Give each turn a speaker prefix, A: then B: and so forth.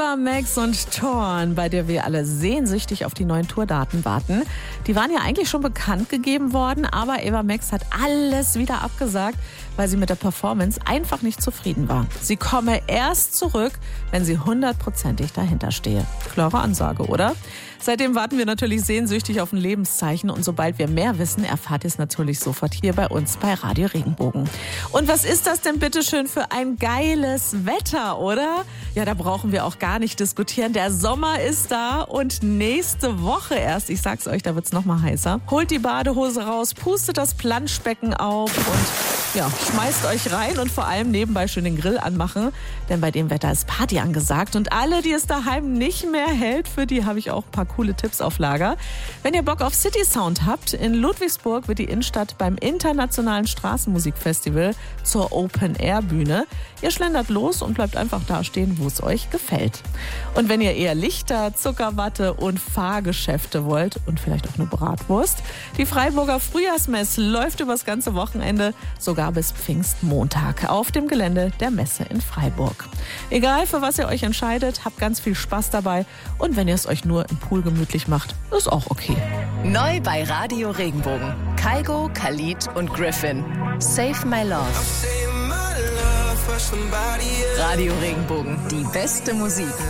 A: Eva Max und Thorn, bei der wir alle sehnsüchtig auf die neuen Tourdaten warten. Die waren ja eigentlich schon bekannt gegeben worden, aber Eva Max hat alles wieder abgesagt, weil sie mit der Performance einfach nicht zufrieden war. Sie komme erst zurück, wenn sie 100%ig dahinter stehe. Klare Ansage, oder? Seitdem warten wir natürlich sehnsüchtig auf ein Lebenszeichen und sobald wir mehr wissen, erfahrt ihr es natürlich sofort hier bei uns bei Radio Regenbogen. Und was ist das denn bitteschön für ein geiles Wetter, oder? Ja, da brauchen wir auch gar nicht diskutieren. Der Sommer ist da und nächste Woche erst, ich sag's euch, da wird's noch mal heißer. Holt die Badehose raus, pustet das Planschbecken auf und ja, schmeißt euch rein und vor allem nebenbei schön den Grill anmachen, denn bei dem Wetter ist Party angesagt und alle, die es daheim nicht mehr hält, für die habe ich auch ein paar coole Tipps auf Lager. Wenn ihr Bock auf City Sound habt, in Ludwigsburg wird die Innenstadt beim internationalen Straßenmusikfestival zur Open-Air-Bühne. Ihr schlendert los und bleibt einfach da stehen, wo es euch gefällt. Und wenn ihr eher Lichter, Zuckerwatte und Fahrgeschäfte wollt und vielleicht auch eine Bratwurst, die Freiburger Frühjahrsmess läuft übers ganze Wochenende, sogar bis Pfingstmontag auf dem Gelände der Messe in Freiburg. Egal, für was ihr euch entscheidet, habt ganz viel Spaß dabei und wenn ihr es euch nur im Pool gemütlich macht, ist auch okay.
B: Neu bei Radio Regenbogen. Kygo, Khalid und Griffin. Save My Love. Radio Regenbogen, die beste Musik.